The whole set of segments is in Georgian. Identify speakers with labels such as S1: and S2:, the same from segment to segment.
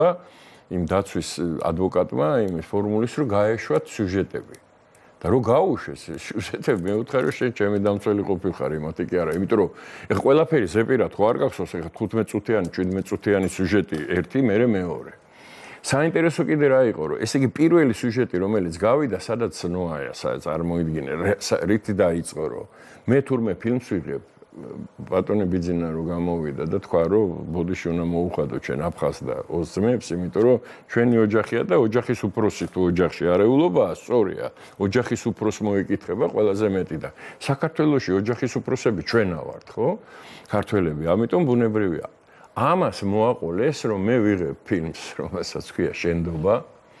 S1: იმ დაცვის ადვოკატმა იმის ფორმულის რომ გაეშვათ სიუჟეტები. და რო გაუშვეს სიუჟეტები, მე ვუთხარ რომ შენ ჩემი დამცველი ყოფილხარ იმათი კი არა, იმიტომ რომ ეხლა ყველაფერი ზეპირად ხო არ გახსოვს, ეხლა 15 წუთიანი, 17 წუთიანი სიუჟეტი ერთი, მერე მეორე. საინტერესო კიდე რა იყო, რომ ესე იგი პირველი სიუჟეტი, რომელიც გავიდა, სადაც ნოაა წარმოიდგინე, რითი დაიწყო, რომ მე თურმე ფილმს ვიღებ, ბატონი ბიძინა რო გამოვიდა და თქვა, რომ ბოდიში უნდა მოუხადო ჩვენ აფხაზს და ოსძმებს, იმიტომ რომ ჩვენი ოჯახია და ოჯახის უფროსი თუ ოჯახში არეულობაა, სწორია. ოჯახის უფროს მოიკითხება ყველაზე მეტი და საქართველოში ოჯახის უფროსები ჩვენა ვართ, ხო? ქართველები, ამიტომ ბუნებრივია. ამას მოაყოლეს, რომ მე ვიღებ ფილმს, რომელსაც ქვია შენდობა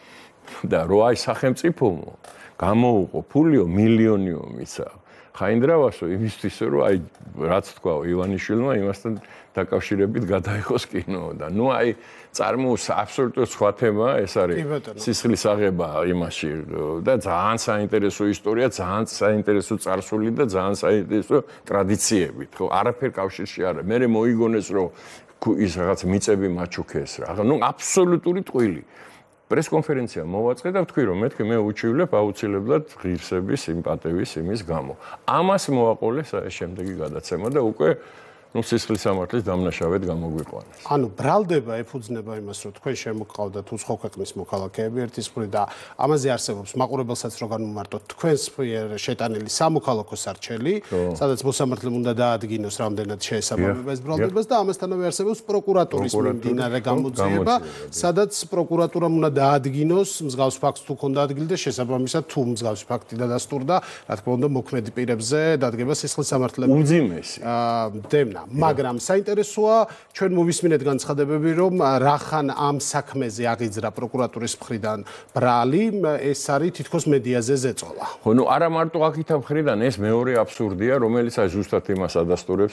S1: და რო აი სახელმწიფომ გამოუყო ფულიო მილიონიო მიცა. ხაინდრავასო იმისთვის რომ აი რაც თქვა ივანიშვილმა იმასთან დაკავშირებით გადაიღოს კინო და ნუ აი წარმოუს აბსოლუტურად სხვა თემა ეს არის სისხლის აღება იმაში და ძალიან საინტერესო ისტორია, ძალიან საინტერესო წარსული და ძალიან საინტერესო ტრადიციებით, ხო? არაფერ კავშირში არ არის. მე მოიგონეს რომ ის რაღაც მიწები მაჩუქეს რა. ნუ აბსოლუტური ტყვილი. პრესკონფერენცია მოვაწყე და ვთქვი რომ მეთქე მე უჩივლებ აუცილებლად ღირსების, სიმპათიების იმის გამო. ამას მოაყოლეს აი შემდეგი გადაცემა და უკვე ნუ სისხლის სამართლის დამნაშავედ გამოგვიყვანეს.
S2: ანუ ბრალდება ეფუძნება იმას, რომ თქვენ შემოგყავდათ უცხო ქვეყნის მოქალაქეები ერთის მხრივ და ამაზე არსებობს მაყურებელსაც რო განმარტოთ თქვენს მიერ შეტანილი სამოქალაქო სარჩელი, სადაც მოსამართლემ უნდა დაადგინოს რამდენად შეესაბამება ეს ბრალდებას და ამასთანავე არსებობს პროკურატურის მიმდინარე გამოძიება, სადაც პროკურატურამ უნდა დაადგინოს მსგავს ფაქტს თუ ქონდა ადგილი და შესაბამისად თუ მსგავსი ფაქტი დადასტურდა, რა თქმა უნდა მოქმედი პირებზე დადგება სისხლის სამართლები.
S1: უძიმესი.
S2: დემნა მაგრამ საინტერესოა ჩვენ მოვისმინეთ განცხადებები რომ რახან ამ საქმეზე აღიძრა პროკურატურის მხრიდან ბრალი ეს არის თითქოს მედიაზე ზეწოლა.
S1: ხო ნუ არა მარტო აქითა მხრიდან ეს მეორე აბსურდია რომელიც აი ზუსტად იმას ადასტურებს